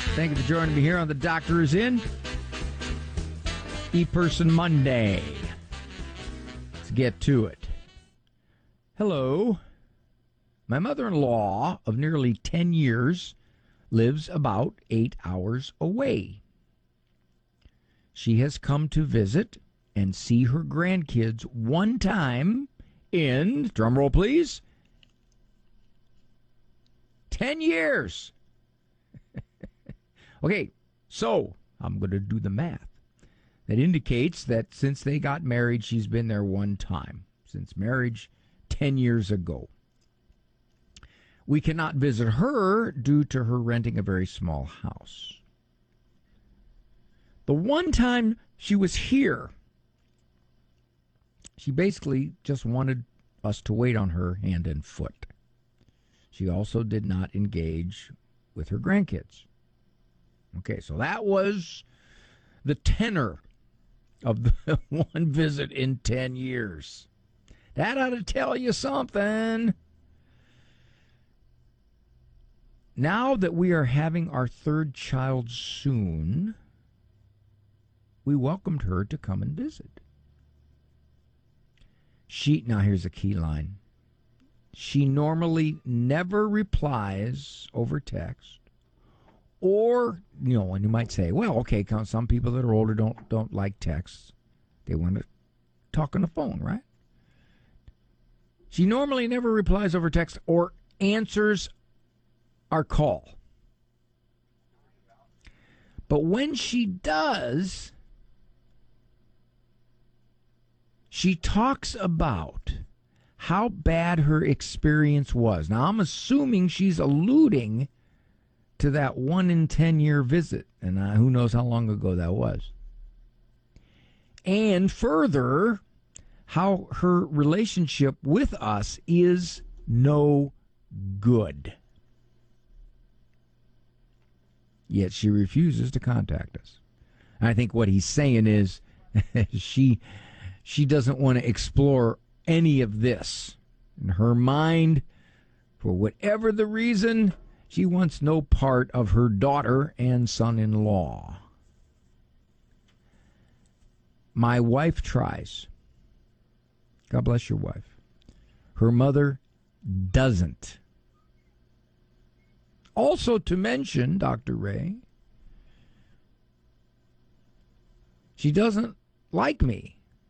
Thank you for joining me here on The Doctor Is In. E-Person Monday. Let's get to it. Hello. My mother-in-law of nearly 10 years lives about 8 hours away. She has come to visit and see her grandkids one time in, drumroll please, 10 years. Okay, so I'm going to do the math. That indicates that since they got married, she's been there one time. Since marriage 10 years ago. We cannot visit her due to her renting a very small house. The one time she was here, she basically just wanted us to wait on her hand and foot. She also did not engage with her grandkids. Okay, so that was the tenor of the one visit in 10 years. That ought to tell you something. Now that we are having our third child soon, we welcomed her to come and visit. Now here's a key line. She normally never replies over text, or, and you might say, well, okay, some people that are older don't like texts. They want to talk on the phone, right? She normally never replies over text or answers our call. But when she does, she talks about how bad her experience was. Now, I'm assuming she's alluding to that 1 in 10 year visit, and who knows how long ago that was. And further, how her relationship with us is no good. Yet she refuses to contact us. I think what he's saying is she doesn't want to explore any of this. In her mind, for whatever the reason, she wants no part of her daughter and son-in-law. My wife tries. God bless your wife. Her mother doesn't. Also to mention, Dr. Ray, she doesn't like me.